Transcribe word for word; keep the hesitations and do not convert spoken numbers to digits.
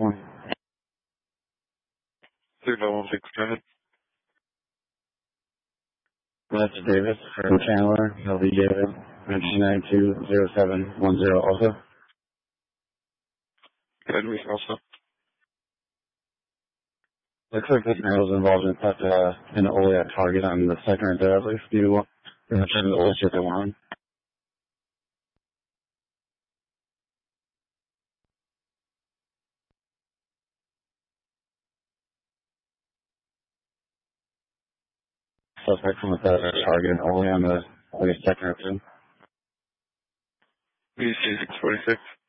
One. Three double six, go ahead. That's Davis from Chandler, L V David, nineteen nine two zero seven one zero also. Go ahead, we also. Looks like this man was involved in such a, an Oleat target on the second or third at least. Do you want to turn the Oleat shit they want? Suspect from the target only on the, I guess, second or two. B C six forty-six.